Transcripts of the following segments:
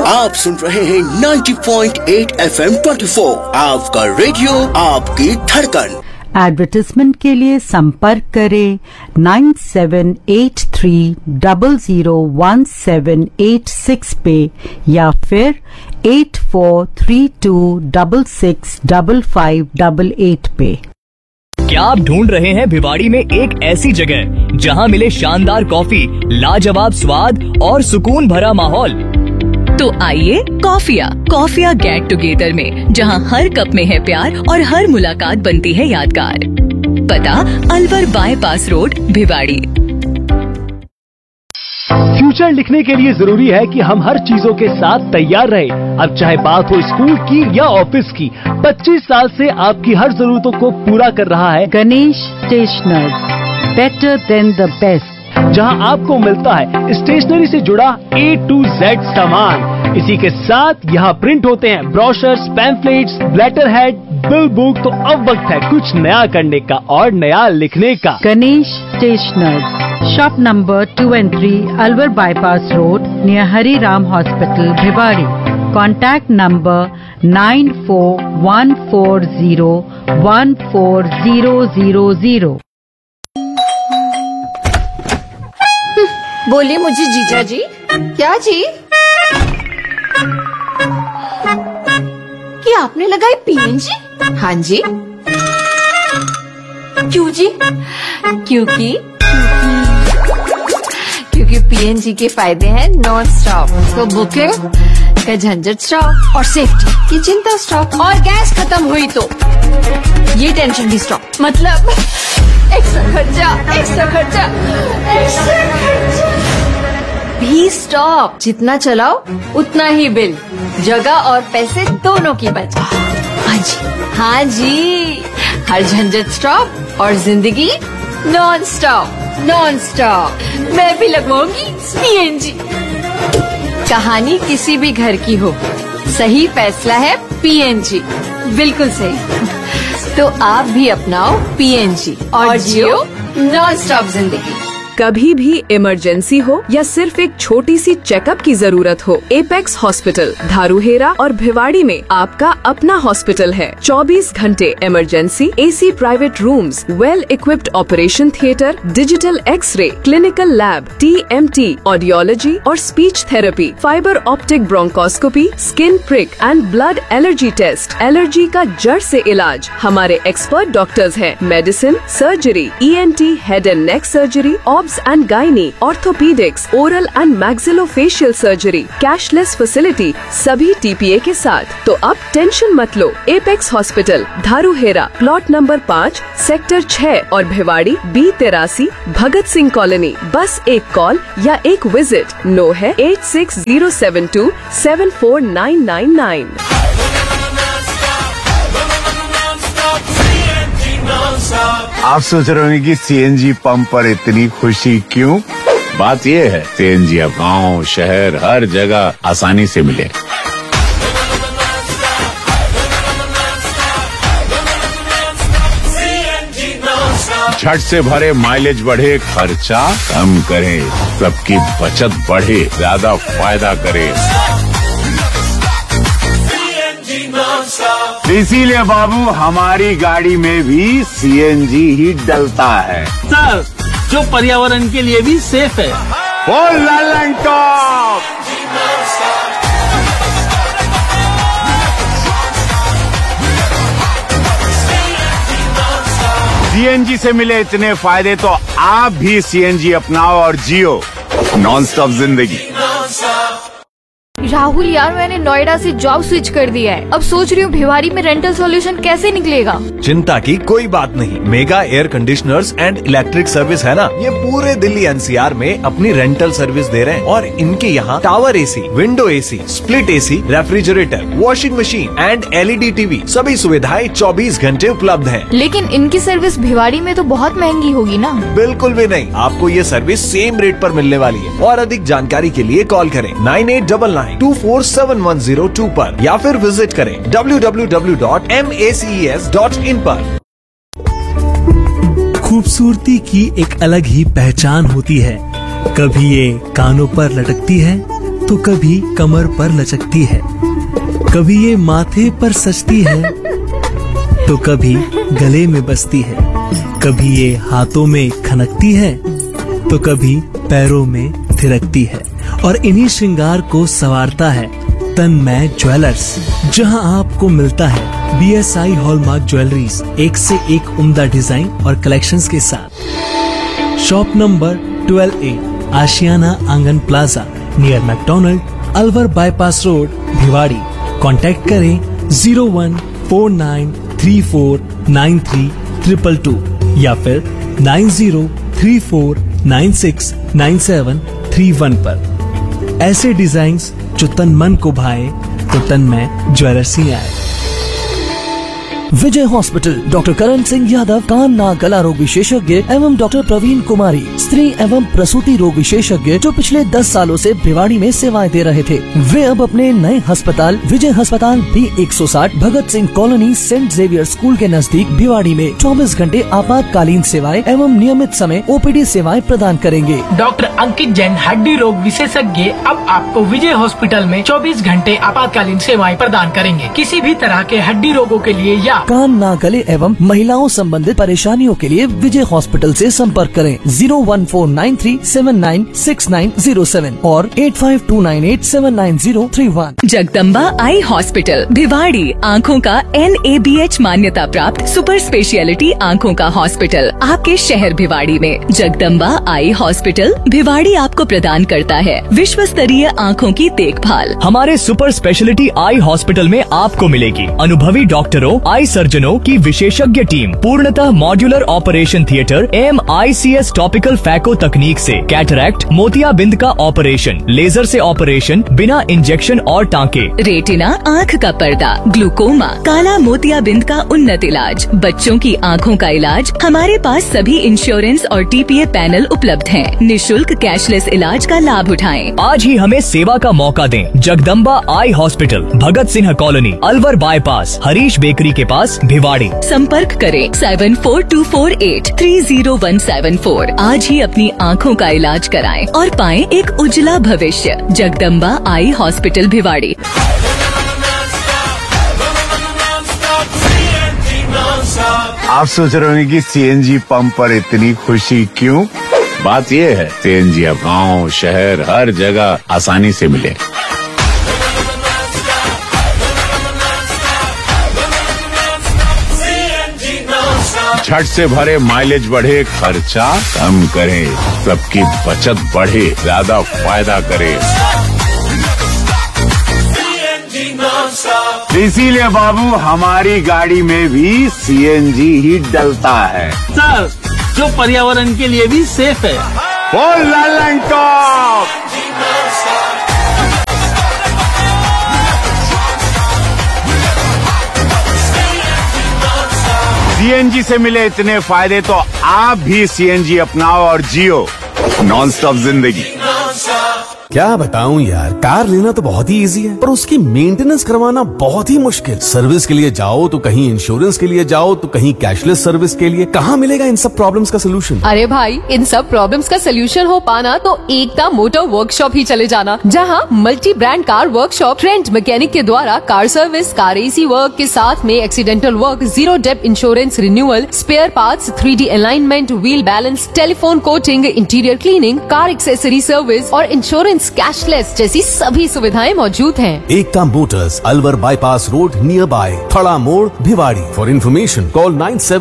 आप सुन रहे हैं 90.8 FM 24, आपका रेडियो, आपकी धड़कन। एडवर्टाइजमेंट के लिए संपर्क करें 9783001786 पे या फिर 8432665588 पे। क्या आप ढूंढ रहे हैं भिवाड़ी में एक ऐसी जगह जहां मिले शानदार कॉफी, लाजवाब स्वाद और सुकून भरा माहौल? तो आइए कॉफिया गेट टुगेदर में, जहां हर कप में है प्यार और हर मुलाकात बनती है यादगार। पता Alwar bypass road, Bhiwadi. Future लिखने के लिए जरूरी है कि हम हर चीजों के साथ तैयार रहें। अब चाहे बात हो स्कूल की या ऑफिस की, 25 साल से आपकी हर जरूरतों को पूरा कर रहा है Ganesh stationers, better than the best, जहां आपको मिलता है स्टेशनरी से जुड़ा A to Z सामान। इसी के साथ यहाँ प्रिंट होते हैं brochures, pamphlets, letter head, bill book. तो अब वक्त है कुछ नया करने का और नया लिखने का। Ganesh stationers, shop number 2 and 3, Alwar bypass road, near Hari Ram hospital, Bhiwadi. Contact number 9414014000। बोलिए मुझे जीजा जी। क्या जी? क्या आपने लगाई PNG? हाँ जी। क्यों जी? क्योंकि PNG के फायदे हैं नॉन स्टॉप, तो बुकिंग का झंझट स्टॉप और सेफ्टी की चिंता स्टॉप, और गैस खत्म हुई तो ये टेंशन भी स्टॉप। मतलब एक्स्ट्रा खर्चा भी स्टॉप। जितना चलाओ उतना ही बिल, जगह और पैसे दोनों की बचत। हाँ जी, हर झंझट स्टॉप और जिंदगी नॉन स्टॉप। मैं भी लगवाऊंगी PNG। कहानी किसी भी घर की हो, सही फैसला है PNG। बिल्कुल सही। तो आप भी अपनाओ PNG और जियो नॉन स्टॉप जिंदगी। कभी भी इमरजेंसी हो या सिर्फ एक छोटी सी चेकअप की जरूरत हो, एपेक्स हॉस्पिटल धारूहेरा और भिवाड़ी में आपका अपना हॉस्पिटल है। 24 घंटे emergency, AC private rooms, well equipped operation theatre, digital x ray, clinical lab, TMT, audiology और speech therapy, fibre optic bronchoscopy, skin prick and blood allergy test, allergy का जड़ से इलाज। हमारे एक्सपर्ट डॉक्टर्स हैं। Medicine, surgery, ENT, head and neck surgery, and gynae, orthopaedics, oral and maxillofacial surgery, cashless facility, सभी TPA के साथ। तो अब टेंशन मत लो। Apex hospital धारूहेरा, plot number 5, sector 6 और भिवाड़ी B83, भगत सिंह कॉलोनी। बस एक कॉल या एक विजिट। नो है 8607274999। आप सोच रहे होंगे कि CNG पंप पर इतनी खुशी क्यों? बात ये है, CNG अब गाँव, शहर, हर जगह आसानी से मिले। झट से भरे, माइलेज बढ़े, खर्चा कम करे, सबकी बचत बढ़े, ज्यादा फायदा करे। इसीलिए बाबू हमारी गाड़ी में भी CNG ही डलता है सर, जो पर्यावरण के लिए भी सेफ है। बोल ललन टॉप। CNG से मिले इतने फायदे तो आप भी CNG अपनाओ और जियो नॉन स्टॉप जिंदगी। राहुल यार, मैंने नोएडा से जॉब स्विच कर दिया है। अब सोच रही हूँ भिवाड़ी में रेंटल सॉल्यूशन कैसे निकलेगा। चिंता की कोई बात नहीं, mega air conditioners and electric service है ना, ये पूरे दिल्ली NCR में अपनी रेंटल सर्विस दे रहे हैं। और इनके यहाँ tower AC, window AC, split AC, refrigerator, washing machine and LED TV सभी सुविधाएं 24 घंटे उपलब्ध है। लेकिन इनकी सर्विस भिवाड़ी में तो बहुत महंगी होगी ना। बिल्कुल भी नहीं, आपको ये सर्विस सेम रेट पर मिलने वाली है। और अधिक जानकारी के लिए कॉल करें 9899247102 पर या फिर विजिट करें www.maces.in पर। खूबसूरती की एक अलग ही पहचान होती है। कभी ये कानों पर लटकती है तो कभी कमर पर लचकती है, कभी ये माथे पर सजती है, तो कभी गले में बसती है, कभी ये हाथों में खनकती है, तो कभी पैरों में थिरकती है। और इन्हीं श्रृंगार को संवारता है तन्मय ज्वेलर्स, जहां आपको मिलता है BSI हॉलमार्क ज्वेलरीज, एक से एक उम्दा डिजाइन और कलेक्शंस के साथ। शॉप नंबर 12A, आशियाना आंगन plaza, near McDonald, Alwar bypass road, Bhiwadi. Contact करें 0149349322 या फिर 9034969731 पर। ऐसे डिजाइन्स जो तन मन को भाए तो तन्मय ज्वेलर्स ही आए। विजय हॉस्पिटल, डॉक्टर करण सिंह यादव, कान नाक गला रोग विशेषज्ञ एवं डॉक्टर प्रवीण कुमारी, स्त्री एवं प्रसूति रोग विशेषज्ञ, जो पिछले 10 सालों से भिवाड़ी में सेवाएं दे रहे थे। वे अब अपने नए अस्पताल विजय अस्पताल B160 Bhagat Singh colony Saint Xavier school के नजदीक भिवाड़ी में 24 घंटे आपातकालीन सेवाएं एवं नियमित समय OPD सेवाएं प्रदान करेंगे। डॉक्टर अंकित जैन, हड्डी रोग विशेषज्ञ, अब आपको विजय हॉस्पिटल में 24 घंटे आपातकालीन सेवाएं प्रदान करेंगे। किसी भी तरह के हड्डी रोगों के लिए या कान नाक गले एवं महिलाओं संबंधित परेशानियों के लिए विजय हॉस्पिटल से संपर्क करें 01493796907 और 8529879031। जगदम्बा आई हॉस्पिटल भिवाड़ी, आँखों का NABH मान्यता प्राप्त सुपर स्पेशलिटी आँखों का हॉस्पिटल आपके शहर भिवाड़ी में। जगदम्बा आई हॉस्पिटल भिवाड़ी आपको प्रदान करता है विश्व स्तरीय आँखों की देखभाल। हमारे सुपर स्पेशलिटी आई हॉस्पिटल में आपको मिलेगी अनुभवी डॉक्टरों, आई सर्जनों की विशेषज्ञ टीम, पूर्णतः modular operation theatre, MICS topical phaco तकनीक से कैटरैक्ट, मोतियाबिंद का ऑपरेशन, लेजर से ऑपरेशन बिना इंजेक्शन और टांके, रेटिना आँख का पर्दा, ग्लूकोमा, काला मोतियाबिंद का उन्नत इलाज, बच्चों की आँखों का इलाज। हमारे पास सभी इंश्योरेंस और TPA पैनल उपलब्ध हैं। निशुल्क कैशलेस इलाज का लाभ उठाएं। आज ही हमें सेवा का मौका दें। Jagdamba eye hospital, Bhagat Singh colony, Alwar bypass, Harish bakery के पास, भिवाड़ी। संपर्क करें 7424830174। आज ही अपनी आँखों का इलाज कराएं और पाएं एक उज्जवला भविष्य। Jagdamba eye hospital Bhiwadi. आप सोच रहे होंगे कि CNG पंप पर इतनी खुशी क्यों? बात ये है, CNG अब गाँव शहर हर जगह आसानी से मिले। झट से भरे, माइलेज बढ़े, खर्चा कम करे, सबकी बचत बढ़े, ज्यादा फायदा करे। इसीलिए बाबू हमारी गाड़ी में भी CNG ही डलता है सर, जो पर्यावरण के लिए भी सेफ है। बोल लालन टॉप। CNG से मिले इतने फायदे तो आप भी CNG अपनाओ और जियो नॉन स्टॉप जिंदगी। क्या बताऊं यार, कार लेना तो बहुत ही इजी है, पर उसकी मेंटेनेंस करवाना बहुत ही मुश्किल। सर्विस के लिए जाओ तो कहीं इंश्योरेंस के लिए जाओ तो कहीं कैशलेस सर्विस के लिए। कहाँ मिलेगा इन सब प्रॉब्लम्स का सोल्यूशन? अरे भाई, इन सब प्रॉब्लम्स का सोल्यूशन हो पाना तो एकता मोटर वर्कशॉप ही चले जाना, जहाँ multi brand car workshop trend mechanic के द्वारा car service, car AC work के साथ में accidental work, 0 depth insurance renewal, spare parts, 3D alignment, wheel balance, telephone coating, interior cleaning, car accessory service और insurance cashless जैसी सभी सुविधाएं मौजूद हैं। एकता Motors, Alwar bypass road, near by थड़ा मोड़, Bhiwadi. For information call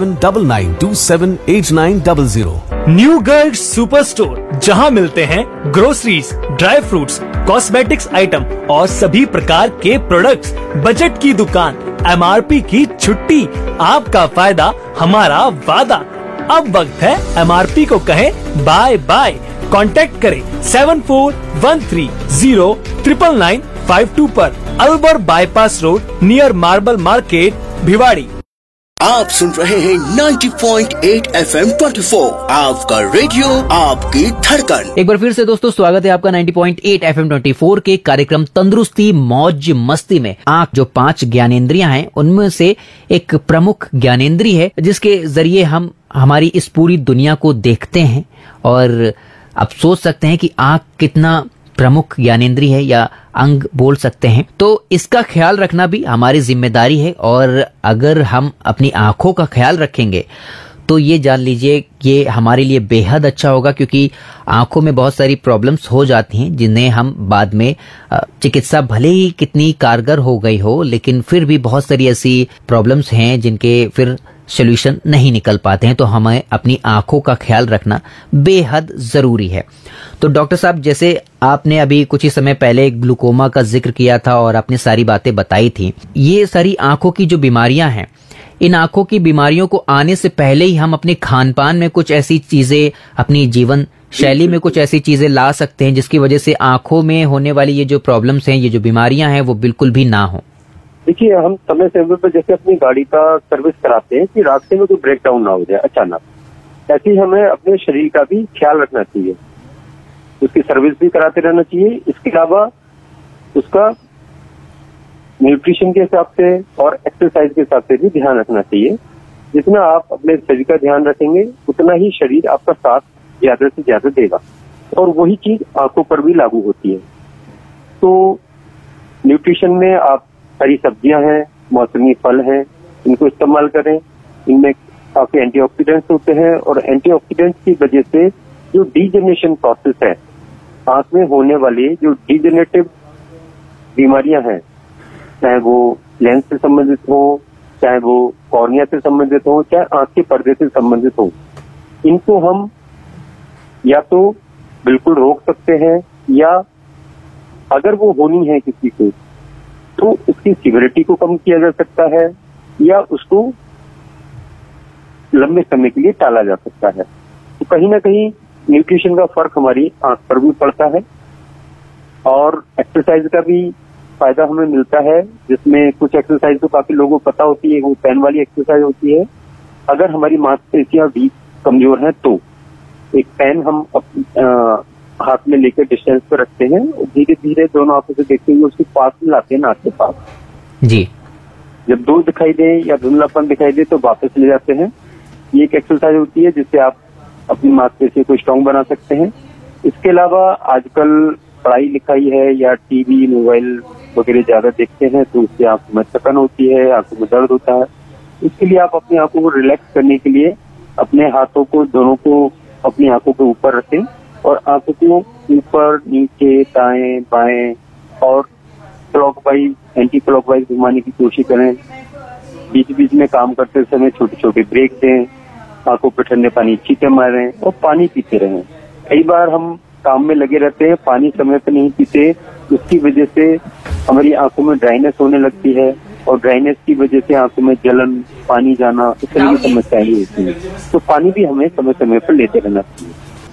9799278900। New गर्ड super store, जहां मिलते हैं groceries, dry fruits, cosmetics item और सभी प्रकार के प्रोडक्ट्स। बजट की दुकान, MRP की छुट्टी, आपका फायदा हमारा वादा। अब वक्त है MRP को कहें बाय बाय। कांटेक्ट करें 7413099952 पर, Alwar bypass road, near marble market, Bhiwadi. आप सुन रहे हैं 90.8 FM 24, आपका रेडियो, आपकी धड़कन। एक बार फिर से दोस्तों स्वागत है आपका 90.8 FM 24 के कार्यक्रम तंदुरुस्ती मौज मस्ती में। आंख जो 5 ज्ञानेंद्रियां हैं उनमें से एक प्रमुख ज्ञानेंद्रिय है, जिसके जरिए हम हमारी इस पूरी दुनिया को देखते हैं। और आप सोच सकते हैं कि आंख कितना प्रमुख ज्ञानेंद्रिय है या अंग बोल सकते हैं। तो इसका ख्याल रखना भी हमारी जिम्मेदारी है, और अगर हम अपनी आंखों का ख्याल रखेंगे तो ये जान लीजिए ये हमारे लिए बेहद अच्छा होगा, क्योंकि आंखों में बहुत सारी प्रॉब्लम्स हो जाती हैं जिन्हें हम बाद में चिकित्सा भले ही कितनी कारगर हो गई हो, लेकिन फिर भी बहुत सारी ऐसी प्रॉब्लम्स हैं जिनके फिर सोल्यूशन नहीं निकल पाते हैं। तो हमें अपनी आंखों का ख्याल रखना बेहद जरूरी है। तो डॉक्टर साहब, जैसे आपने अभी कुछ ही समय पहले ग्लूकोमा का जिक्र किया था और आपने सारी बातें बताई थी, ये सारी आंखों की जो बीमारियां हैं, इन आंखों की बीमारियों को आने से पहले ही हम अपने खान पान में कुछ ऐसी चीजें, अपनी जीवन शैली में कुछ ऐसी चीजें ला सकते हैं जिसकी वजह से आंखों में होने वाली ये जो प्रॉब्लम्स हैं, ये जो बीमारियां हैं, वो बिल्कुल भी ना हो। देखिए, हम समय समय पर जैसे अपनी गाड़ी का सर्विस कराते हैं कि रास्ते में कोई ब्रेक डाउन ना हो जाए अचानक, ऐसे ही हमें अपने शरीर का भी ख्याल रखना चाहिए, उसकी सर्विस भी कराते रहना चाहिए। इसके अलावा उसका न्यूट्रिशन के हिसाब से और एक्सरसाइज के हिसाब से भी ध्यान रखना चाहिए। जितना आप अपने शरीर का ध्यान रखेंगे उतना ही शरीर आपका साथ ज्यादा से ज्यादा देगा, और वही चीज आंखों पर भी लागू होती है। तो न्यूट्रिशन में आप हरी सब्जियां हैं, मौसमी फल हैं, इनको इस्तेमाल करें। इनमें काफी एंटीऑक्सीडेंट्स होते हैं, और एंटीऑक्सीडेंट्स की वजह से जो डीजेनरेशन प्रोसेस है, आंख में होने वाली जो डीजेनरेटिव बीमारियां हैं, चाहे वो लेंस से संबंधित हो, चाहे वो कॉर्निया से संबंधित हो, चाहे आंख के पर्दे से संबंधित हो, इनको हम या तो बिल्कुल रोक सकते हैं, या अगर वो होनी है किसी को तो उसकी सीवियरिटी को कम किया जा सकता है, या उसको लंबे समय के लिए टाला जा सकता है। तो कहीं ना कहीं न्यूट्रिशन का फर्क हमारी आंख पर भी पड़ता है, और एक्सरसाइज का भी फायदा हमें मिलता है, जिसमें कुछ एक्सरसाइज तो काफी लोगों को पता होती है, वो पेन वाली एक्सरसाइज होती है। अगर हमारी मांसपेशियां वीक कमजोर हैं तो एक पेन हम हाथ में लेकर डिस्टेंस पर रखते हैं, धीरे धीरे दोनों आंखों से देखते हुए उसके पास में लाते हैं, नाक के पास जी। जब दूर दिखाई दे या धुंधलापन दिखाई दे तो वापस ले जाते हैं। ये एक एक्सरसाइज होती है जिससे आप अपनी मांसपेशियों को स्ट्रांग बना सकते हैं। इसके अलावा आजकल पढ़ाई लिखाई है या टीवी मोबाइल वगैरह ज्यादा देखते हैं, तो उससे आंखों में थकन होती है, आंखों में दर्द होता है। इसके लिए आप अपनी आंखों को रिलैक्स करने के लिए अपने हाथों को दोनों को अपनी आंखों के ऊपर रखें, और आंखों को ऊपर नीचे दाएं बाएं और क्लॉकवाइज एंटी क्लॉकवाइज घुमाने की कोशिश करें। बीच बीच में काम करते समय छोटे छोटे ब्रेक दें, आंखों पर ठंडे पानी छींटे मारें और पानी पीते रहें। कई बार हम काम में लगे रहते हैं, पानी समय पर नहीं पीते, उसकी वजह से हमारी आंखों में ड्राइनेस होने लगती है, और ड्राइनेस की वजह से आंखों में जलन, पानी जाना, इस तरह की समस्याएं होती है। तो पानी भी हमें समय समय पर लेते रहना चाहिए।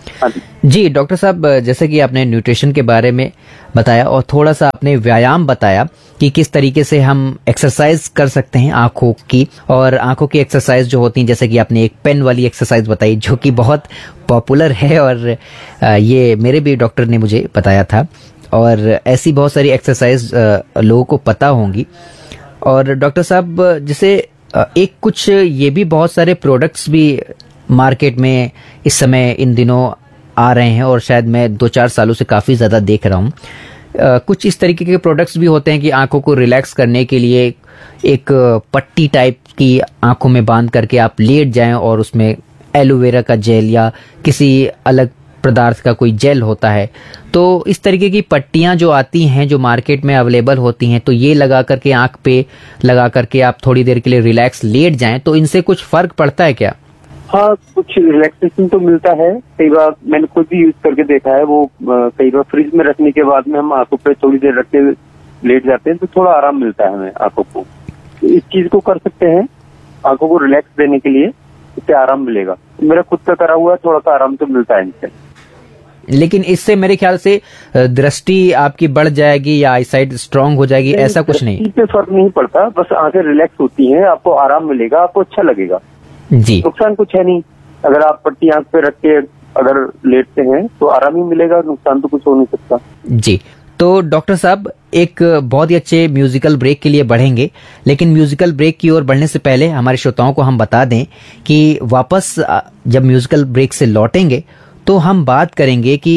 जी डॉक्टर साहब, जैसे कि आपने न्यूट्रिशन के बारे में बताया और थोड़ा सा आपने व्यायाम बताया कि किस तरीके से हम एक्सरसाइज कर सकते हैं आंखों की, और आंखों की एक्सरसाइज जो होती हैं, जैसे कि आपने एक पेन वाली एक्सरसाइज बताई जो कि बहुत पॉपुलर है, और ये मेरे भी डॉक्टर ने मुझे बताया था, और ऐसी बहुत सारी एक्सरसाइज लोगों को पता होंगी। और डॉक्टर साहब, जैसे एक कुछ ये भी बहुत सारे प्रोडक्ट्स भी मार्केट में इस समय इन दिनों आ रहे हैं, और शायद मैं 2-4 सालों से काफी ज्यादा देख रहा हूँ। कुछ इस तरीके के प्रोडक्ट्स भी होते हैं कि आंखों को रिलैक्स करने के लिए एक पट्टी टाइप की आंखों में बांध करके आप लेट जाएं, और उसमें एलोवेरा का जेल या किसी अलग पदार्थ का कोई जेल होता है। तो इस तरीके की पट्टियां जो आती हैं, जो मार्केट में अवेलेबल होती हैं, तो ये लगा करके आंख पे लगा करके आप थोड़ी देर के लिए रिलैक्स लेट जाएं, तो इनसे कुछ फर्क पड़ता है क्या? हाँ, कुछ रिलैक्सेशन तो मिलता है। कई बार मैंने खुद भी यूज करके देखा है, वो कई बार फ्रिज में रखने के बाद में हम आंखों पे थोड़ी देर रख के लेट जाते हैं, तो थोड़ा आराम मिलता है हमें आंखों को। तो इस चीज को कर सकते हैं, आंखों को रिलैक्स देने के लिए, इससे आराम मिलेगा। मेरा खुद का करा हुआ है, थोड़ा सा आराम तो मिलता है इनसे। लेकिन इससे मेरे ख्याल से दृष्टि आपकी बढ़ जाएगी या आईसाइट स्ट्रांग हो जाएगी, ऐसा कुछ नहीं? इससे फर्क नहीं पड़ता, बस आंखें रिलैक्स होती हैं, आपको आराम मिलेगा, आपको अच्छा लगेगा जी। नुकसान कुछ है नहीं। अगर आप पट्टी आंख पे रख के अगर लेटते हैं तो आराम ही मिलेगा, नुकसान तो कुछ हो नहीं सकता जी। तो डॉक्टर साहब, एक बहुत ही अच्छे म्यूजिकल ब्रेक के लिए बढ़ेंगे, लेकिन म्यूजिकल ब्रेक की ओर बढ़ने से पहले हमारे श्रोताओं को हम बता दें कि वापस जब म्यूजिकल ब्रेक से लौटेंगे तो हम बात करेंगे कि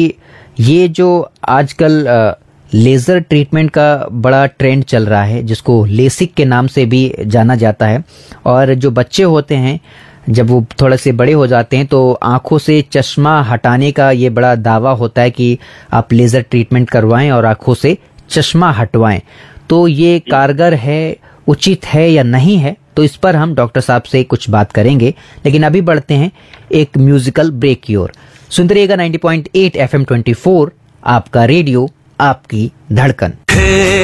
ये जो आजकल लेजर ट्रीटमेंट का बड़ा ट्रेंड चल रहा है, जिसको लेसिक के नाम से भी जाना जाता है, और जो बच्चे होते हैं जब वो थोड़े से बड़े हो जाते हैं तो आंखों से चश्मा हटाने का ये बड़ा दावा होता है कि आप लेजर ट्रीटमेंट करवाएं और आंखों से चश्मा हटवाएं। तो ये कारगर है, उचित है या नहीं है, तो इस पर हम डॉक्टर साहब से कुछ बात करेंगे। लेकिन अभी बढ़ते हैं एक म्यूजिकल ब्रेक की ओर। सुनते रहिएगा 90.8 FM 24, आपका रेडियो, आपकी धड़कन।